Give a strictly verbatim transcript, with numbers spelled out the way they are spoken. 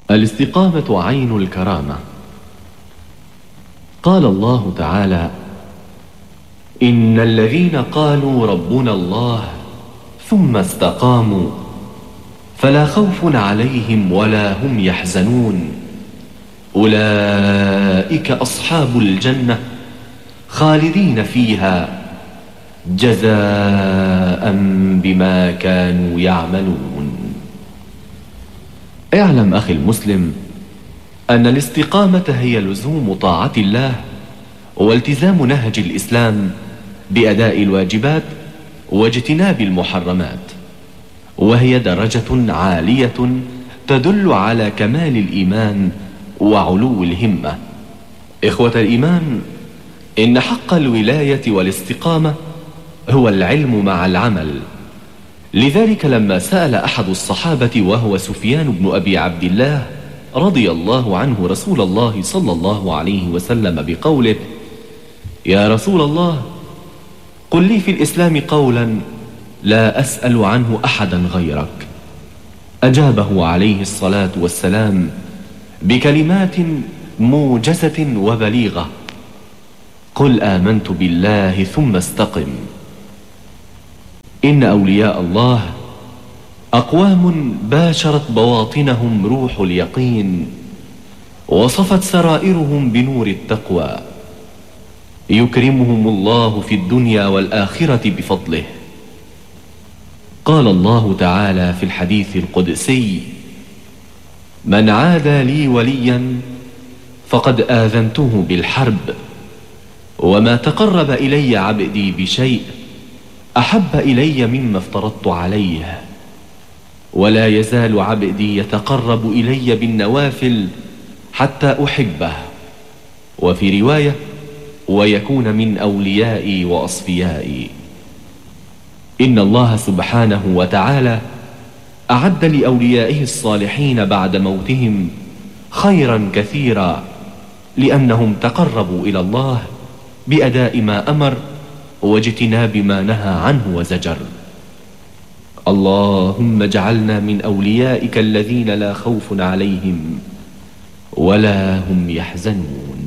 الاستقامة عين الكرامة. قال الله تعالى: إن الذين قالوا ربنا الله ثم استقاموا فلا خوف عليهم ولا هم يحزنون أولئك أصحاب الجنة خالدين فيها جزاء بما كانوا يعملون. اعلم أخي المسلم أن الاستقامة هي لزوم طاعة الله والتزام نهج الإسلام بأداء الواجبات واجتناب المحرمات، وهي درجة عالية تدل على كمال الإيمان وعلو الهمة. إخوة الإيمان، إن حق الولاية والاستقامة هو العلم مع العمل. لذلك لما سأل أحد الصحابة وهو سفيان بن أبي عبد الله رضي الله عنه رسول الله صلى الله عليه وسلم بقوله: يا رسول الله، قل لي في الإسلام قولا لا أسأل عنه أحدا غيرك، أجابه عليه الصلاة والسلام بكلمات موجزة وبليغة: قل آمنت بالله ثم استقم. إن أولياء الله أقوام باشرت بواطنهم روح اليقين وصفت سرائرهم بنور التقوى، يكرمهم الله في الدنيا والآخرة بفضله. قال الله تعالى في الحديث القدسي: من عادى لي وليا فقد آذنته بالحرب، وما تقرب إلي عبدي بشيء أحب إلي مما افترضت عليه، ولا يزال عبدي يتقرب إلي بالنوافل حتى أحبه. وفي رواية: ويكون من أوليائي وأصفيائي. إن الله سبحانه وتعالى أعد لأوليائه الصالحين بعد موتهم خيرا كثيرا، لأنهم تقربوا إلى الله بأداء ما أمر واجتناب ما نهى عنه وزجر. اللهم اجعلنا من أوليائك الذين لا خوف عليهم ولا هم يحزنون.